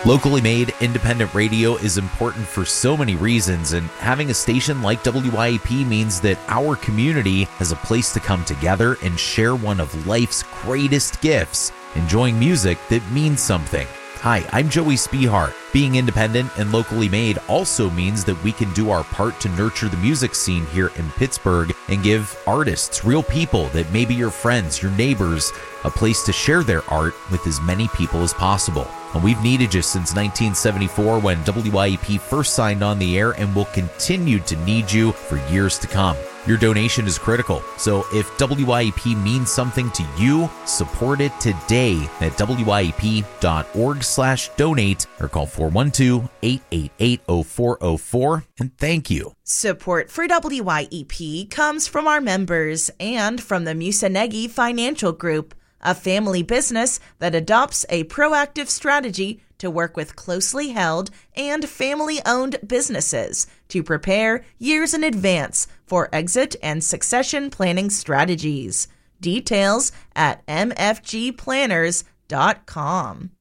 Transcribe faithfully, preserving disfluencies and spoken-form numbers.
Locally made independent radio is important for so many reasons, and having a station like W Y E P means that our community has a place to come together and share one of life's greatest gifts, enjoying music that means something. Hi, I'm Joey Spehart. Being independent and locally made also means that we can do our part to nurture the music scene here in Pittsburgh and give artists, real people that may be your friends, your neighbors, a place to share their art with as many people as possible. And we've needed you since nineteen seventy-four when W Y E P first signed on the air, and will continue to need you for years to come. Your donation is critical, so if W Y E P means something to you, support it today at W Y E P dot org slash donate or call four one two, eight eight eight, zero four zero four, and thank you. Support for W Y E P comes from our members and from the Musanegi Financial Group, a family business that adopts a proactive strategy to work with closely held and family-owned businesses to prepare years in advance for exit and succession planning strategies. Details at m f g planners dot com.